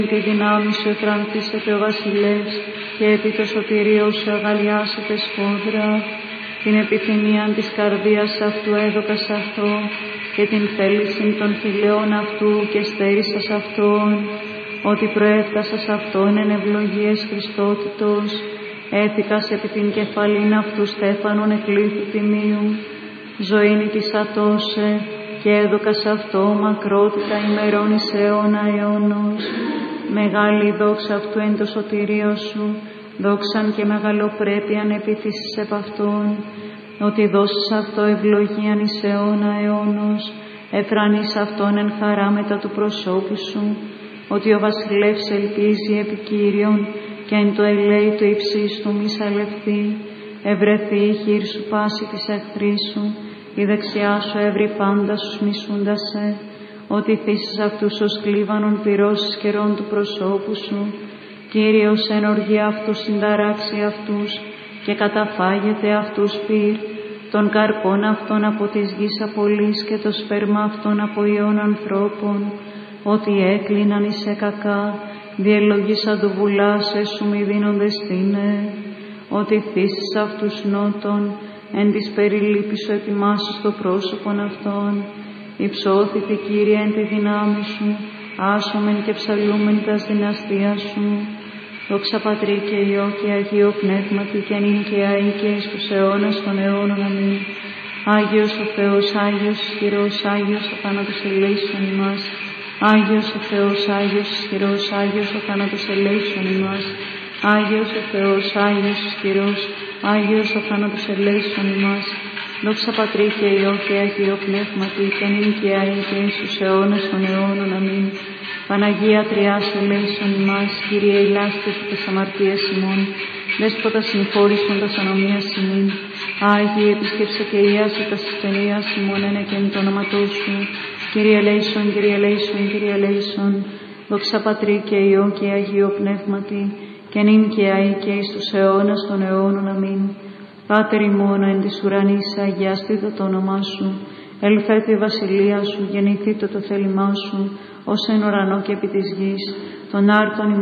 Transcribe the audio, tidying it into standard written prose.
Τη δυνάμει σου εφρανθήσεται ο βασιλεύς και επί το σωτηρίο σου αγαλιάσετε σφόδρα. Την επιθυμία της καρδίας αυτού έδωκα σ' αυτό και την θέληση των χιλιών αυτού και στέρησας αυτόν, ότι προέφτασα σ' αυτόν εν ευλογίες Χριστότητος, έθηκας επί την κεφαλήν αυτού στέφανον εκλήθου τιμίου, ζωήν της ατώσε και έδωκα σ' αυτό μακρότητα ημερών εις αιώνα αιώνος. Μεγάλη δόξα αυτού εν το σωτηρίο σου, δόξαν και μεγαλοπρέπειαν επιθύσεις επ' αυτόν, ότι δώσεις αυτό ευλογίαν εις αιώνα αιώνος, εφρανείς αυτόν εν χαρά μετά του προσώπου σου, ότι ο βασιλεύς ελπίζει επί Κύριον και εν το ελέη του υψίστου μη σαλευθεί, ευρεθεί η χείρ σου πάση της εχθρής σου, η δεξιά σου έβρι πάντα σου μισούντασε, ότι θύσεις αυτούς ως κλίβανον πυρώσεις καιρών του προσώπου σου, Κύριος εν οργή αυτού συνταράξει αυτούς και καταφάγεται αυτούς πυρ, των καρπών αυτών από της γης απολύς και το σπέρμα αυτών από ιών ανθρώπων, ότι έκλειναν εις κακά, διελογήσαν του βουλάσε σου μη δίνοντες τίνε, ότι θύσεις αυτούς νότων, εν της περιλήπης σου ετοιμάσεις το πρόσωπον αυτών, υψώθητη Κύριε εν τη δυνάμει σου, άσομεν και ψαλούμεν τας δυναστείας σου. Δόξα Πατρί και Υιό και Αγίο Πνεύματι και νυν και αεί και εις τους αιώνας των αιώνων. Αμήν. Άγιος ο Θεός, Άγιος ισχυρός, Άγιος ο θάνατος ελέησον ημάς. Άγιος ο Θεός, Άγιος ισχυρός, Άγιος ο θάνατος ελέησον ημάς. Άγιος ο Θεός, Άγιος ισχυρός, Άγιος ο θάνατος ελέησον ημάς. Δόξα Πατρί και Υιό και Αγίο Πνεύματι και νυν και αεί και εις τους αιώνας των αιώνων. Αμήν. Παναγία Τριάς ελέησον ημάς, Κύριε ηλάστης τας αμαρτίας ημών, Δέσποτα συγχώρησον τας ανομίας ημών. Άγιοι επισκέψε και ιάσε τας ασθενείας ημών ένε και εν το όνοματό σου. Κύριε ελέησον, Κύριε ελέησον, Κύριε ελέησον. Δόξα Πατρί και Υιό και Αγίο Πνεύματι, και νυν και αεί και εις τους αιώνας των αιώνων. Αμήν. Πάτερ ημών εν της ουρανής, αγιαστήτω το όνομά σου. Ελθέτω η βασιλεία σου, γεννηθήτω το θέλημά σου, ως εν ουρανό και επί της γης, των άρτων